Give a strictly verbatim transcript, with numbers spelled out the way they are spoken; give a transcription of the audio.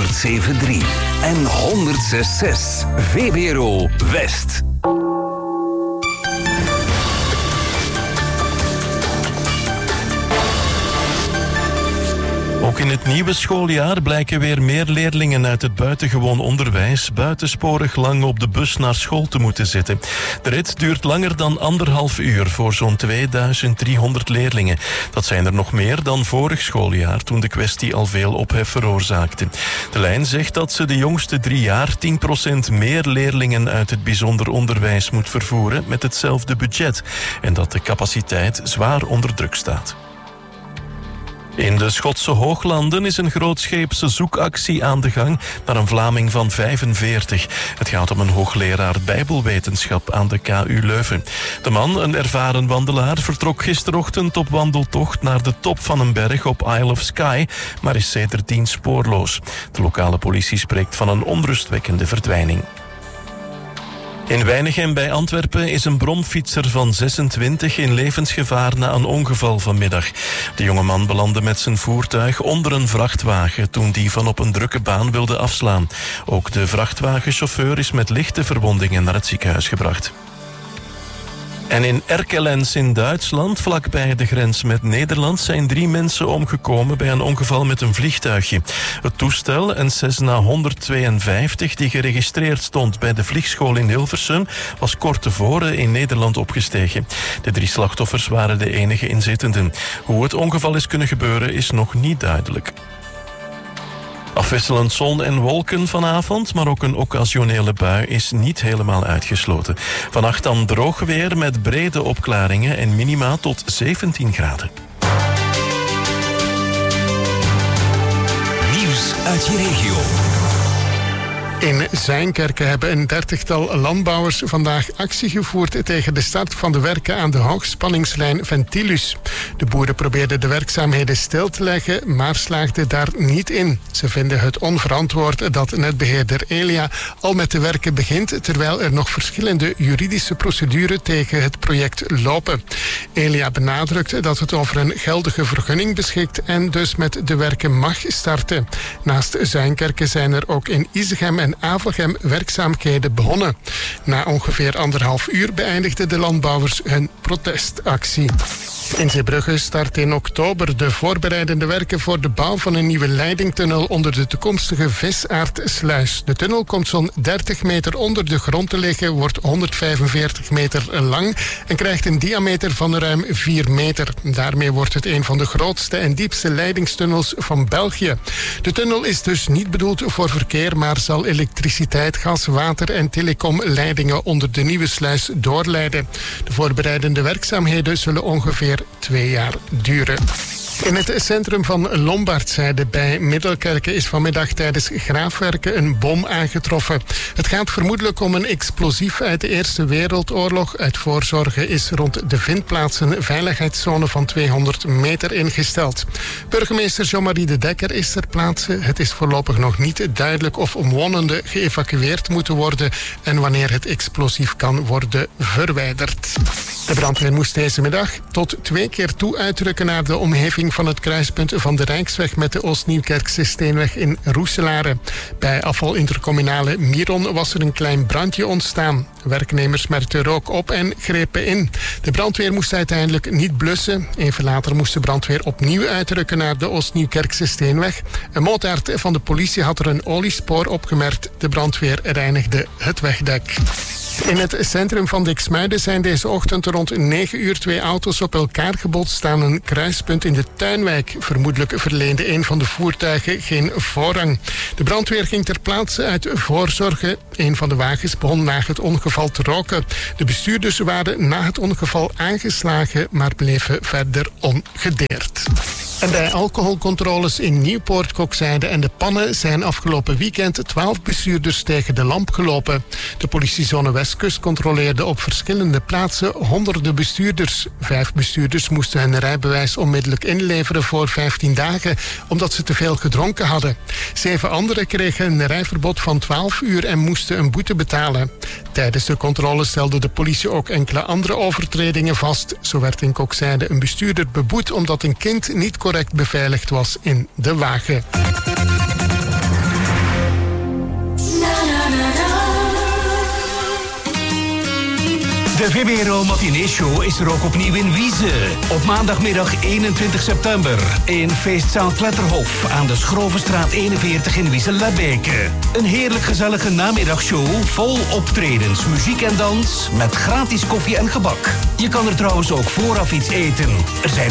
honderdzeven komma drie en honderdzes komma zes. V B R O West. Ook in het nieuwe schooljaar blijken weer meer leerlingen uit het buitengewoon onderwijs buitensporig lang op de bus naar school te moeten zitten. De rit duurt langer dan anderhalf uur voor zo'n tweeduizend driehonderd leerlingen. Dat zijn er nog meer dan vorig schooljaar, toen de kwestie al veel ophef veroorzaakte. De lijn zegt dat ze de jongste drie jaar tien procent meer leerlingen uit het bijzonder onderwijs moet vervoeren met hetzelfde budget en dat de capaciteit zwaar onder druk staat. In de Schotse Hooglanden is een grootscheepse zoekactie aan de gang naar een Vlaming van vijfenveertig. Het gaat om een hoogleraar Bijbelwetenschap aan de K U Leuven. De man, een ervaren wandelaar, vertrok gisterochtend op wandeltocht naar de top van een berg op Isle of Skye, maar is sedertdien spoorloos. De lokale politie spreekt van een onrustwekkende verdwijning. In Weinigem bij Antwerpen is een bromfietser van zesentwintig in levensgevaar na een ongeval vanmiddag. De jongeman belandde met zijn voertuig onder een vrachtwagen toen die van op een drukke baan wilde afslaan. Ook de vrachtwagenchauffeur is met lichte verwondingen naar het ziekenhuis gebracht. En in Erkelenz in Duitsland, vlakbij de grens met Nederland, zijn drie mensen omgekomen bij een ongeval met een vliegtuigje. Het toestel, een Cessna honderdtweeënvijftig, die geregistreerd stond bij de vliegschool in Hilversum, was kort tevoren in Nederland opgestegen. De drie slachtoffers waren de enige inzittenden. Hoe het ongeval is kunnen gebeuren is nog niet duidelijk. Afwisselend zon en wolken vanavond, maar ook een occasionele bui is niet helemaal uitgesloten. Vannacht dan droog weer met brede opklaringen en minima tot zeventien graden. Nieuws uit je regio. In Zijnkerken hebben een dertigtal landbouwers vandaag actie gevoerd tegen de start van de werken aan de hoogspanningslijn Ventilus. De boeren probeerden de werkzaamheden stil te leggen, maar slaagden daar niet in. Ze vinden het onverantwoord dat netbeheerder Elia al met de werken begint, terwijl er nog verschillende juridische procedures tegen het project lopen. Elia benadrukt dat het over een geldige vergunning beschikt en dus met de werken mag starten. Naast Zijnkerken zijn er ook in Isegem en en Avelgem werkzaamheden begonnen. Na ongeveer anderhalf uur beëindigden de landbouwers hun protestactie. In Zeebrugge start in oktober de voorbereidende werken voor de bouw van een nieuwe leidingtunnel onder de toekomstige Visaardsluis. De tunnel komt zo'n dertig meter onder de grond te liggen, wordt honderdvijfenveertig meter lang en krijgt een diameter van ruim vier meter. Daarmee wordt het een van de grootste en diepste leidingstunnels van België. De tunnel is dus niet bedoeld voor verkeer, maar zal elektriciteit, gas, water en telecomleidingen onder de nieuwe sluis doorleiden. De voorbereidende werkzaamheden zullen ongeveer twee jaar duren. In het centrum van Lombardszijde bij Middelkerke is vanmiddag tijdens graafwerken een bom aangetroffen. Het gaat vermoedelijk om een explosief uit de Eerste Wereldoorlog. Uit voorzorgen is rond de vindplaats een veiligheidszone van tweehonderd meter ingesteld. Burgemeester Jean-Marie de Dekker is ter plaatse. Het is voorlopig nog niet duidelijk of omwonenden geëvacueerd moeten worden en wanneer het explosief kan worden verwijderd. De brandweer moest deze middag tot twee keer toe uitrukken naar de omgeving van het kruispunt van de Rijksweg met de Oost-Nieuwkerkse Steenweg in Roeselare. Bij afvalintercommunale Miron was er een klein brandje ontstaan. Werknemers merkten rook op en grepen in. De brandweer moest uiteindelijk niet blussen. Even later moest de brandweer opnieuw uitrukken naar de Oost-Nieuwkerkse Steenweg. Een motards van de politie had er een oliespoor opgemerkt. De brandweer reinigde het wegdek. In het centrum van Diksmuiden zijn deze ochtend rond negen uur twee auto's op elkaar gebotst aan een kruispunt in de Tuinwijk. Vermoedelijk verleende een van de voertuigen geen voorrang. De brandweer ging ter plaatse uit voorzorgen. Een van de wagens begon na het ongeval te roken. De bestuurders waren na het ongeval aangeslagen, maar bleven verder ongedeerd. En bij alcoholcontroles in Nieuwpoort, Kokzijde en De Pannen zijn afgelopen weekend twaalf bestuurders tegen de lamp gelopen. De politiezone Westkust controleerde op verschillende plaatsen honderden bestuurders. Vijf bestuurders moesten hun rijbewijs onmiddellijk inleveren voor vijftien dagen, omdat ze te veel gedronken hadden. Zeven anderen kregen een rijverbod van twaalf uur en moesten een boete betalen. Tijdens de controle stelde de politie ook enkele andere overtredingen vast. Zo werd in Kokzijde een bestuurder beboet omdat een kind niet correct beveiligd was in de wagen. De V B R O Matinee Show is er ook opnieuw in Wieze. Op maandagmiddag eenentwintig september in feestzaal Kletterhof aan de Schrovenstraat eenenveertig in Wieze-Lebbeke. Een heerlijk gezellige namiddagshow vol optredens, muziek en dans met gratis koffie en gebak. Je kan er trouwens ook vooraf iets eten. Er zijn